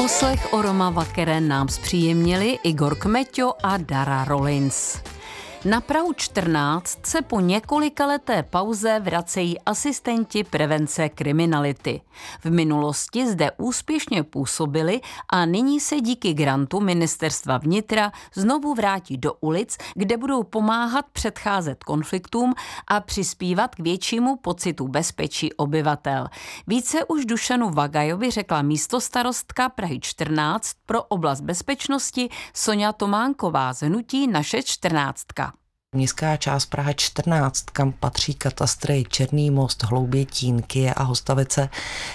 Poslech o Roma Vakeren nám zpříjemnili Igor Kmeťo a Dara Rollins. Na Prahu 14 se po několikaleté pauze vracejí asistenti prevence kriminality. V minulosti zde úspěšně působili a nyní se díky grantu Ministerstva vnitra znovu vrátí do ulic, kde budou pomáhat předcházet konfliktům a přispívat k většímu pocitu bezpečí obyvatel. Více už Dušanu Vagajovi řekla místostarostka Prahy 14 pro oblast bezpečnosti Soňa Tománková z hnutí Naše 14. Městská část Praha 14, kam patří katastry Černý Most, Hloubětín, Kyje a Hostavice,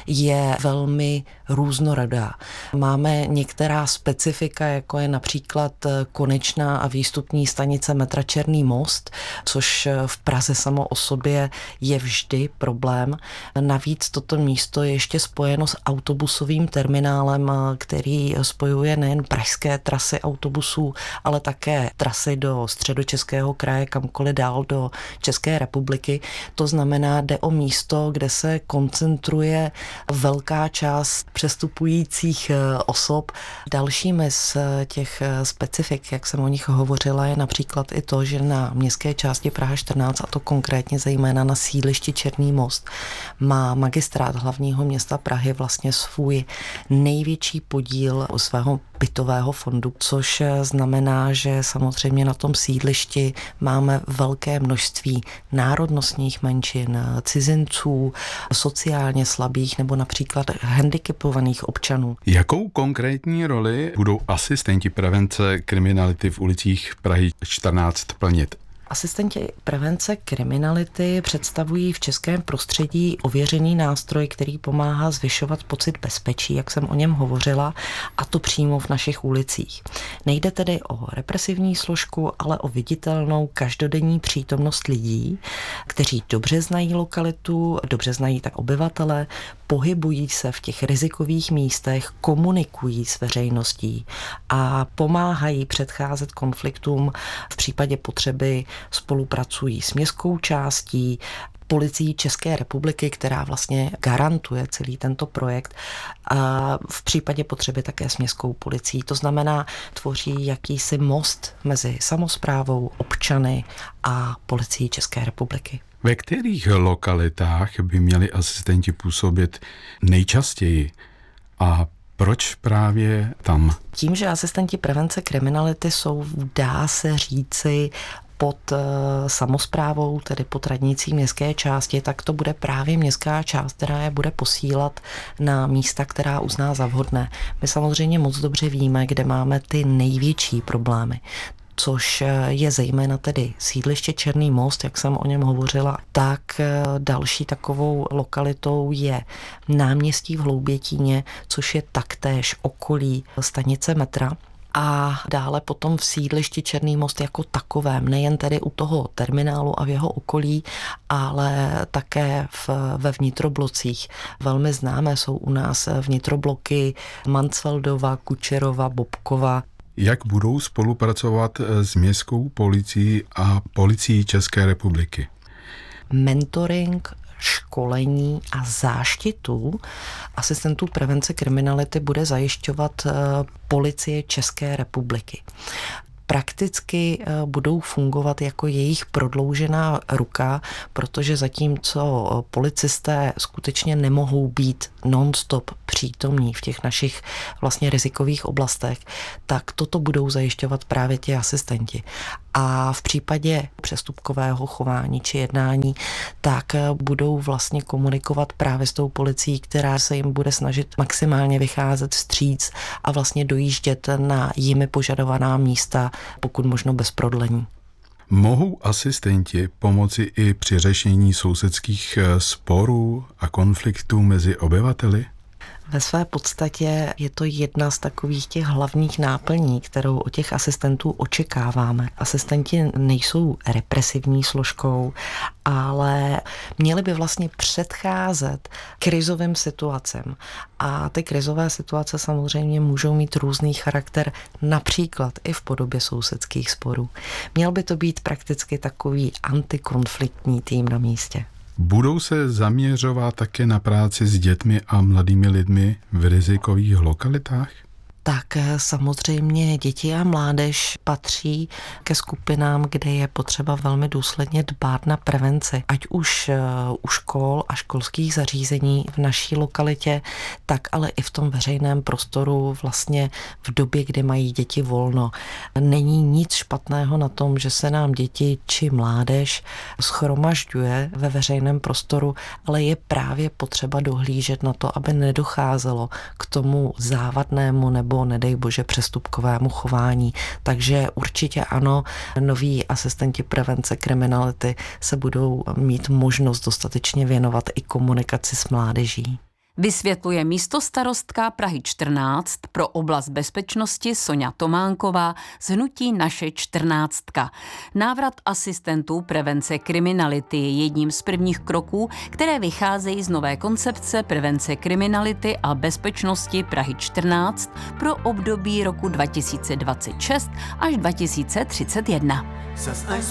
je velmi různorodá. Máme některá specifika, jako je například konečná a výstupní stanice metra Černý Most, což v Praze samo o sobě je vždy problém. Navíc toto místo je ještě spojeno s autobusovým terminálem, který spojuje nejen pražské trasy autobusů, ale také trasy do Středočeského kraje, kamkoliv dál do České republiky. To znamená, jde o místo, kde se koncentruje velká část přestupujících osob. Dalšími z těch specifik, jak jsem o nich hovořila, je například i to, že na městské části Praha 14, a to konkrétně zejména na sídlišti Černý Most, má magistrát hlavního města Prahy vlastně svůj největší podíl svého bytového fondu, což znamená, že samozřejmě na tom sídlišti máme velké množství národnostních menšin, cizinců, sociálně slabých nebo například handicapovaných občanů. Jakou konkrétní roli budou asistenti prevence kriminality v ulicích Prahy 14 plnit? Asistenti prevence kriminality představují v českém prostředí ověřený nástroj, který pomáhá zvyšovat pocit bezpečí, jak jsem o něm hovořila, a to přímo v našich ulicích. Nejde tedy o represivní složku, ale o viditelnou každodenní přítomnost lidí, kteří dobře znají lokalitu, dobře znají tak obyvatele, pohybují se v těch rizikových místech, komunikují s veřejností a pomáhají předcházet konfliktům. V případě potřeby spolupracují s městskou částí, policií České republiky, která vlastně garantuje celý tento projekt, a v případě potřeby také s městskou policií. To znamená, tvoří jakýsi most mezi samosprávou, občany a policií České republiky. Ve kterých lokalitách by měli asistenti působit nejčastěji a proč právě tam? Tím, že asistenti prevence kriminality jsou, dá se říci, pod samosprávou, tedy pod radnicí městské části, tak to bude právě městská část, která je bude posílat na místa, která uzná za vhodné. My samozřejmě moc dobře víme, kde máme ty největší problémy, což je zejména tedy sídliště Černý Most, jak jsem o něm hovořila, tak další takovou lokalitou je náměstí v Hloubětíně, což je taktéž okolí stanice metra. A dále potom v sídlišti Černý Most jako takovém, nejen tedy u toho terminálu a v jeho okolí, ale také ve vnitroblocích. Velmi známé jsou u nás vnitrobloky Mansfeldova, Kučerova, Bobkova. Jak budou spolupracovat s městskou policií a policií České republiky? Mentoring, školení a záštitu asistentů prevence kriminality bude zajišťovat policie České republiky. Prakticky budou fungovat jako jejich prodloužená ruka, protože zatímco policisté skutečně nemohou být non-stop přítomní v těch našich vlastně rizikových oblastech, tak toto budou zajišťovat právě ti asistenti. A v případě přestupkového chování či jednání, tak budou vlastně komunikovat právě s tou policií, která se jim bude snažit maximálně vycházet vstříc a vlastně dojíždět na jimi požadovaná místa, pokud možno bez prodlení. Mohou asistenti pomoci i při řešení sousedských sporů a konfliktů mezi obyvateli? Ve své podstatě je to jedna z takových těch hlavních náplní, kterou od těch asistentů očekáváme. Asistenti nejsou represivní složkou, ale měli by vlastně předcházet krizovým situacím. A ty krizové situace samozřejmě můžou mít různý charakter, například i v podobě sousedských sporů. Měl by to být prakticky takový antikonfliktní tým na místě. Budou se zaměřovat také na práci s dětmi a mladými lidmi v rizikových lokalitách? Tak samozřejmě děti a mládež patří ke skupinám, kde je potřeba velmi důsledně dbát na prevenci. Ať už u škol a školských zařízení v naší lokalitě, tak ale i v tom veřejném prostoru vlastně v době, kdy mají děti volno. Není nic špatného na tom, že se nám děti či mládež shromažďuje ve veřejném prostoru, ale je právě potřeba dohlížet na to, aby nedocházelo k tomu závadnému nebo nedej bože přestupkovému chování. Takže určitě ano, noví asistenti prevence kriminality se budou mít možnost dostatečně věnovat i komunikaci s mládeží. Vysvětluje místostarostka Prahy 14 pro oblast bezpečnosti Soňa Tománková z hnutí Naše 14. Návrat asistentů prevence kriminality je jedním z prvních kroků, které vycházejí z nové koncepce prevence kriminality a bezpečnosti Prahy 14 pro období roku 2026 až 2031.